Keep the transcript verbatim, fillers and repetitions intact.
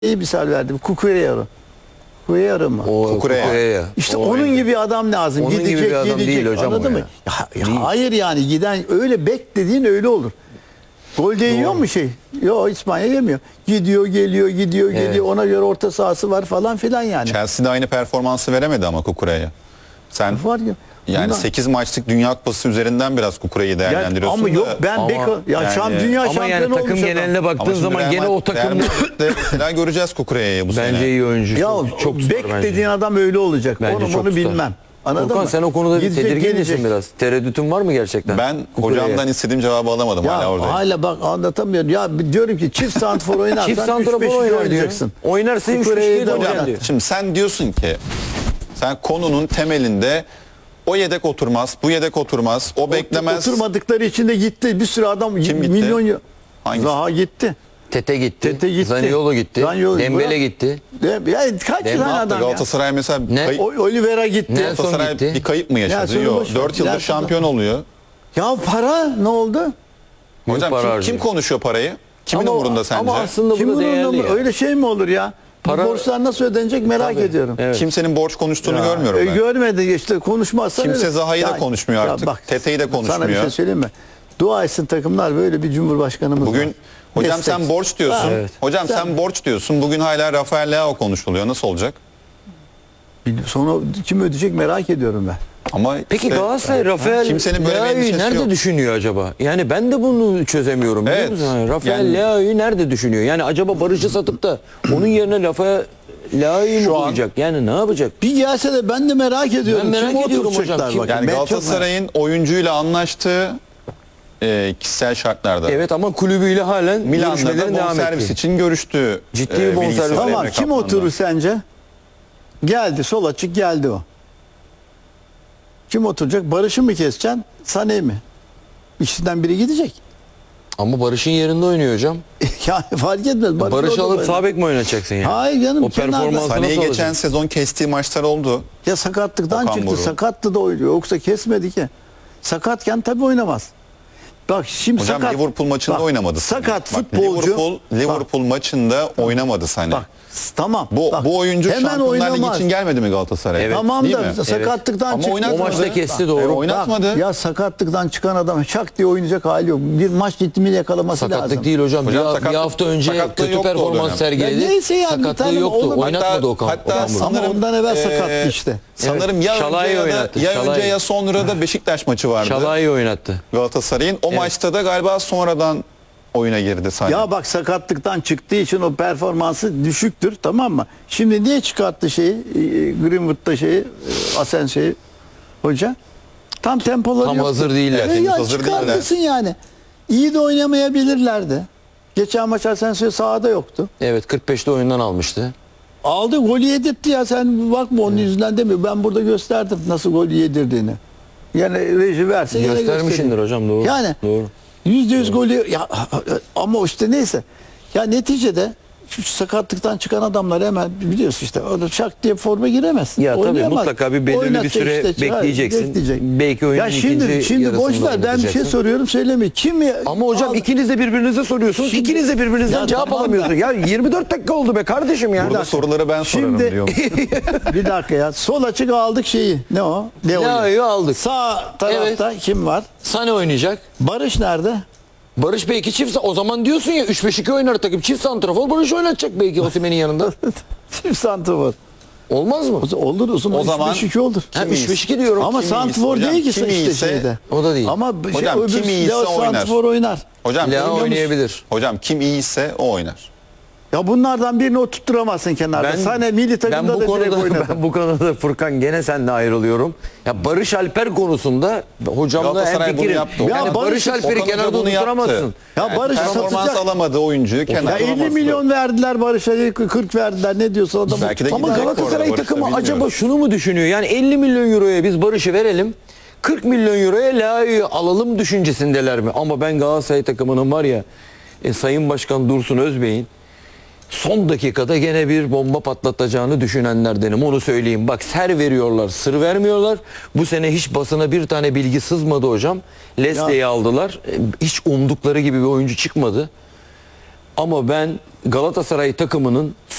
İyi misal verdim. Cucurella. Cucurella mı? O Cucurella. İşte O onun öyle. gibi adam lazım. Onun Gidecek, gibi bir adam gelecek. değil hocam Anladın o mı? ya. Ya, ya hayır yani giden öyle bek dediğin öyle olur. Gol de yiyor mu şey? Yok, İspanya yemiyor. Gidiyor, geliyor, gidiyor, Evet. geliyor. Ona göre orta sahası var falan filan yani. Chelsea'de aynı performansı veremedi ama Cucurella. Sen Var ya. yani Bunlar- sekiz maçlık Dünya Kupası üzerinden biraz Cucurella'yı Ya, değerlendiriyorsun ama yok da- ben Ama- beko ya yani- şam, dünya Ama şampiyonu yani takım olmuş adam. geneline Ama baktığın şimdi zaman Real gene o Madrid- Real takım Madrid'de mesela göreceğiz Cucurella'yı bu bence sene. iyi oyuncu. Ya çok, çok bek süper bence. dediğin adam öyle olacak. Bence onu çok bunu süper. bilmem. Anladın Furkan mı? sen o konuda bir Gidecek, tedirgin gelecek. misin biraz? Tereddütün var mı gerçekten? Ben Cucurella'ya. hocamdan istediğim cevabı alamadım Ya hala orada. hala bak anlatamıyorum. Ya diyorum ki çift santrfor oynarsan Çift üç santrafor beş oynar diyor. oynayacaksın. Oynarsa üç beş Cucurella'yı da oynar oynat. diyor. Şimdi sen diyorsun ki sen konunun temelinde o yedek oturmaz, bu yedek oturmaz, o beklemez. Oturmadıkları için de gitti. Bir sürü adam Kim gitti? milyon Hangisi? Zaha gitti. Tete gitti. Tete gitti. Zaniolo gitti. Zaniolo- Dembele bırak. gitti. De- Ya kaç Ne tane Ne yaptı? adam ya? Galatasaray mesela Ne? kayıp, O- Oliveira gitti. Ne? Galatasaray gitti. bir kayıp mı yaşadı? Nelson'u Yok. boş ver. dört yıldır Nelson'u- şampiyon oluyor. Ya para ne oldu? Büyük Hocam para kim, harcıyor. kim konuşuyor parayı? Kimin Ama- umurunda sence? Ama aslında bu Kim da umurunda değerli mı? ya. Öyle şey mi olur ya? Para- Bu borçlar nasıl ödenecek merak Tabii. ediyorum. Evet. Kimsenin borç konuştuğunu Ya, görmüyorum e, ben. Görmedi işte konuşmazsa. Kimse öyle. Zaha'yı da konuşmuyor artık. Tete'yi de Sana bir konuşmuyor. şey söyleyeyim mi? Dua etsin takımlar böyle bir cumhurbaşkanımız var. Bugün hocam Destek. sen borç diyorsun. Ha, evet. Hocam sen, Sen- borç diyorsun. Bugün hala Rafael Leao konuşuluyor. Nasıl olacak? Sonra kim ödeyecek merak ediyorum ben. Ama Peki işte Galatasaray Rafael kimsenin böyle bir Leao'yu endişesi nerede yok. düşünüyor acaba? Yani ben de bunu çözemiyorum biliyor Evet. musun? Yani Rafael Yani- Leao'yu nerede düşünüyor? Yani acaba Barış'ı satıp da onun yerine Rafael Leao'yu mu Şu an- koyacak? Yani ne yapacak? Bir gelse de ben de merak ediyorum. Ben merak Kim ediyorum oturacaklar hocam, kim- bak. Yani Ben çok Galatasaray'ın oyuncuyla anlaştığı e, kişisel şartlarda. Evet ama kulübüyle halen Milan'da da görüşmelerin devam bonservis etti. için görüştü. Ciddi bir bonservis. bilgisi var Tamam Emre kim Kaplan'dan. oturur sence? Geldi sol açık geldi o. Kim oturacak? Barış'ı mı keseceksin? Sané mi? İkisinden biri gidecek. Ama Barış'ın yerinde oynuyor hocam. Yani fark etmez. Barış Barış'ı orada alıp oynar. sağ bek mi oynatacaksın yani? Hayır canım, O kenarda. performansı nasıl Sané'yi geçen alacak? sezon kestiği maçlar oldu. Ya sakatlıktan Okan çıktı. Buruk. Sakattı da oynuyor. Yoksa kesmedi ki. Sakatken tabii oynamaz. Bak şimdi Hocam sakat. Liverpool maçında Bak, oynamadı. Sané. Sakat Bak, futbolcu. Liverpool, Liverpool maçında oynamadı Sané. Bak tamam. Bu bak, bu oyuncu hemen Şampiyonlar Ligi oynamaz. için gelmedi mi Galatasaray'a? Evet. Tamam Değil da mi? sakatlıktan Ama çıktı. oynatmadı. O maçta kesti E, doğru. oynatmadı. Bak, ya sakatlıktan çıkan adam şak diye oynayacak hali yok. Bir maç ritmini yakalaması Sakatlık lazım. değil hocam. Hocam bir, sakatlık- bir hafta önce sakatlığı kötü yoktu o performans dönem. sergiledi. Ya neyse yani, bir Sakatlığı tane yoktu. olur. Oynatmadı Okan. Hatta Okan Buruk. Ama sanırım, ondan evvel e, sakattı işte. Sanırım ya Şalay'ı önce ya, da, oynattı, ya Şalay. önce ya sonra da Beşiktaş maçı vardı. Şalay'ı oynattı. Galatasaray'ın. O maçta da galiba sonradan oyuna girdi Sané. Ya bak sakatlıktan çıktığı için o performansı düşüktür, tamam mı? Şimdi niye çıkarttı şeyi e, Greenwood'da şeyi e, Asensio'yu hoca? Tam tempoları Tam yoktu. hazır değiller. E, Henüz ya hazır çıkartırsın yani. İyi de oynamayabilirlerdi. Geçen maç Asensio sahada yoktu. Evet kırk beşte oyundan almıştı. Aldı golü yedirtti ya, sen bakma onun yüzünden demiyor. Ben burada gösterdim nasıl golü yedirdiğini. Yani reji verse yine Göstermişindir göstereyim. hocam doğru. Yani Doğru. yüzde yüz golü ya, ama işte neyse. Ya neticede şu sakatlıktan çıkan adamlar hemen biliyorsun işte orada şak diye forma giremez. Ya tabii Oynayamaz. mutlaka bir belirli bir Oynatacak süre işte, bekleyeceksin. bekleyecek. Belki oyunun Ya şimdi ikinci şimdi yarısında boş ver, ben bir şey oynatacaksın. soruyorum söylemiyor. Kim ya? Ama hocam Al- ikiniz de birbirinize soruyorsunuz. Şimdi- ikiniz de birbirinizden Ya cevap tamam alamıyorsunuz. da- Ya yirmi dört dakika oldu be kardeşim ya. Burada soruları ben sorarım Şimdi- diyor. bir dakika ya. Sol açık aldık şeyi. Ne o? Ne Leao'yu aldık. Sağ tarafta kim var? Sané oynayacak. Barış nerede? Barış belki çift, o zaman diyorsun ya üç beş iki oynar takım, çift santrafor Barış oynatacak belki Osimhen'in yanında. Çift santrafor. Olmaz mı? Olur o zaman, O zaman- üç beş iki olur. Ha, üç beş iki diyorum. Ama Kim santrafor iyiyse- değil ki hocam, kim işte iyiyse- şeyde. O da değil. Ama şey, Hocam, öbür kim iyiyse Leo oynar. santrafor oynar. Hocam, Leao kim- oynayabilir. hocam kim iyiyse o oynar. Ya bunlardan birini oturtturamazsın kenarda. Sana milli ben takımda bu da direkt konuda oynadı. ben bu konuda Furkan gene seninle ayrılıyorum. Ya Barış Alper konusunda hocamla Galatasaray en bunu fikirim. yaptı. Yani Ya Barış, Barış- Alper'i Okan Hoca kenarda bunu tutturamazsın. yaptı. Ya Barış'ı Performans satacak. alamadığı oyuncuyu kenara Ya elli alamazdı. milyon verdiler Barış'a, kırk verdiler. Ne diyorsa adam. Belki de Ama gidecek Galatasaray bu arada, takımı Barış'ta acaba bilmiyoruz. şunu mu düşünüyor? Yani elli milyon euroya biz Barış'ı verelim. kırk milyon euroya Leao'yu alalım düşüncesindeler mi? Ama ben Galatasaray takımının var ya e, Sayın Başkan Dursun Özbey'in son dakikada gene bir bomba patlatacağını düşünenlerdenim. Onu söyleyeyim. Bak ser veriyorlar, sır vermiyorlar. Bu sene hiç basına bir tane bilgi sızmadı hocam. Leslie'yi aldılar. E, Hiç umdukları gibi bir oyuncu çıkmadı. Ama ben Galatasaray takımının